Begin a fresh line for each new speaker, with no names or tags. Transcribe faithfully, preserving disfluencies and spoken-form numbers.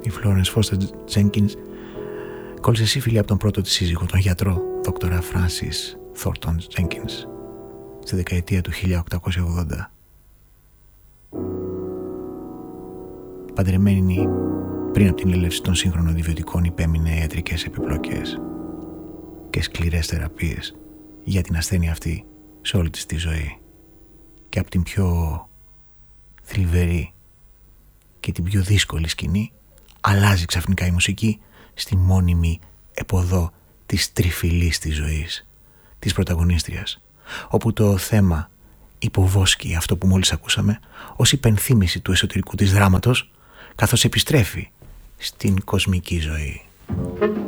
η Florence Foster Jenkins κόλλησε σύμφιλη από τον πρώτο της σύζυγο, τον γιατρό δόκτορα Francis Thornton Jenkins, στη δεκαετία του χίλια οκτακόσια ογδόντα. Παντρεμένη πριν από την έλευση των σύγχρονων αντιβιωτικών, υπέμεινε ιατρικές επιπλοκές και σκληρές θεραπείες για την ασθένεια αυτή σε όλη της τη ζωή. Και από την πιο θλιβερή και την πιο δύσκολη σκηνή αλλάζει ξαφνικά η μουσική στη μόνιμη επωδό της τριφυλής της ζωής, της πρωταγωνίστριας, όπου το θέμα υποβόσκει αυτό που μόλις ακούσαμε ως υπενθύμηση του εσωτερικού της δράματος, καθώς επιστρέφει στην κοσμική ζωή.